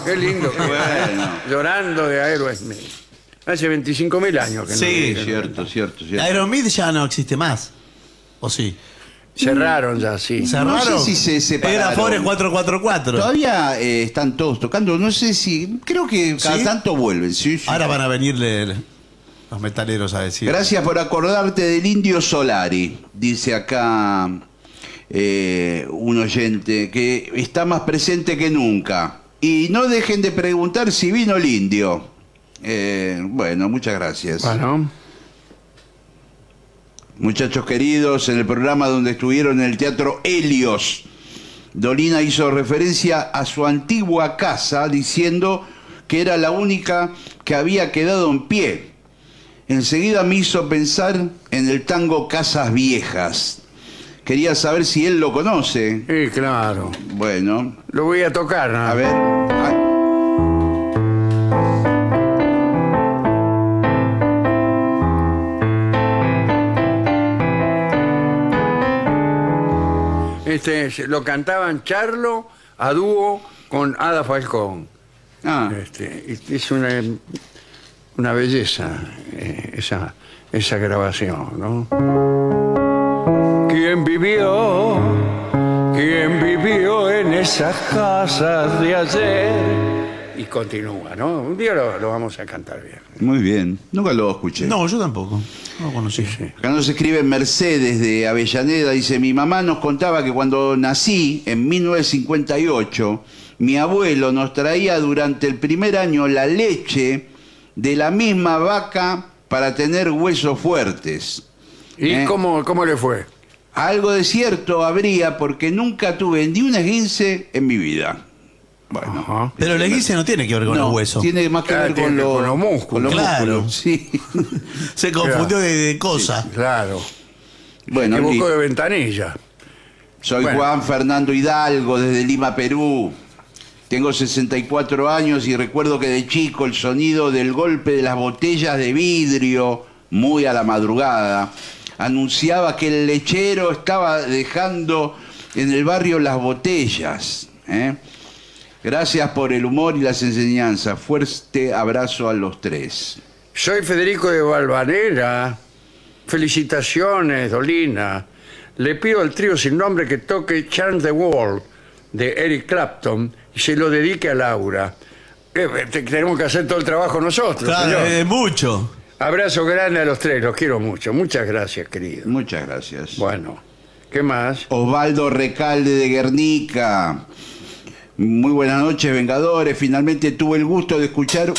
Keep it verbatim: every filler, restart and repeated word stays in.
Qué lindo. que- Bueno. Llorando de Aerosmith. Hace veinticinco mil años que no. Sí, que no- Cierto, cierto, cierto. Aerosmith ya no existe más. ¿O sí? Cerraron ya, sí. ¿Cerraron? sé si se separaron. Era Forest cuatro cuatro cuatro. Todavía eh, están todos tocando, no sé si, creo que cada ¿Sí? tanto vuelven. Sí, sí. Ahora van a venirle los metaleros a decir. Gracias por acordarte del Indio Solari, dice acá eh, un oyente, que está más presente que nunca. Y no dejen de preguntar si vino el Indio. Eh, bueno, muchas gracias. Bueno, Muchachos queridos, en el programa donde estuvieron en el Teatro Helios, Dolina hizo referencia a su antigua casa diciendo que era la única que había quedado en pie. Enseguida me hizo pensar en el tango Casas Viejas. Quería saber si él lo conoce. sí, claro. Bueno, Lo voy a tocar, ¿no? a ver. Ah, Este, se- lo cantaban Charlo a dúo con Ada Falcón. ah, Este, y es una, una belleza eh, esa, esa grabación, ¿no? ¿Quién vivió? ¿Quién vivió en esas casas de ayer? Y continúa, ¿no? Un día lo, lo vamos a cantar bien. muy bien. Nunca lo escuché. No, yo tampoco. No lo conocí. Acá nos escribe Mercedes de Avellaneda, dice, mi mamá nos contaba que cuando nací, en mil novecientos cincuenta y ocho, mi abuelo nos traía durante el primer año la leche de la misma vaca para tener huesos fuertes. ¿Y Eh. cómo, cómo le fue? Algo de cierto habría porque nunca tuve ni un esguince en mi vida. Bueno, Ajá. Pero el esguince no tiene que ver con no, los huesos. tiene más que Ah, ver tiene con, que ver lo- con los músculos. con los Claro. músculos, sí. Se confundió de, de cosa. Claro. Bueno, Se equivocó li- de ventanilla. soy Bueno. Juan Fernando Hidalgo desde Lima, Perú. Tengo sesenta y cuatro años y recuerdo que de chico el sonido del golpe de las botellas de vidrio, muy a la madrugada, anunciaba que el lechero estaba dejando en el barrio las botellas. ¿eh? Gracias por el humor y las enseñanzas. Fuerte abrazo a los tres. Soy Federico de Valvanera. Felicitaciones, Dolina. Le pido al trío sin nombre que toque Chant the World de Eric Clapton y se lo dedique a Laura. Eh, te- Tenemos que hacer todo el trabajo nosotros. Claro, señor. es mucho. Abrazo grande a los tres, los quiero mucho. Muchas gracias, querido. Muchas gracias. Bueno, ¿qué más? Osvaldo Recalde de Guernica. Muy buenas noches, Vengadores. Finalmente tuve el gusto de escuchar